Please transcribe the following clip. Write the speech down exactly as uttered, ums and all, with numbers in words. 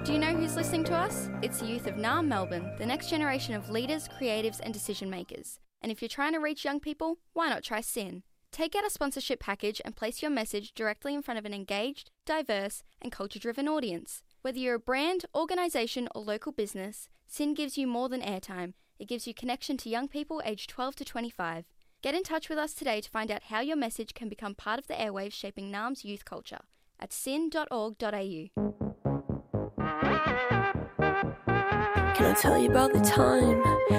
Do you know who's listening to us? It's the youth of N A R M Melbourne, the next generation of leaders, creatives and decision makers. And if you're trying to reach young people, why not try S Y N? Take out a sponsorship package and place your message directly in front of an engaged, diverse and culture-driven audience. Whether you're a brand, organisation or local business, S Y N gives you more than airtime. It gives you connection to young people aged twelve to twenty-five. Get in touch with us today to find out how your message can become part of the airwaves shaping N A R M's youth culture at S Y N dot org dot A U. Can I tell you about the time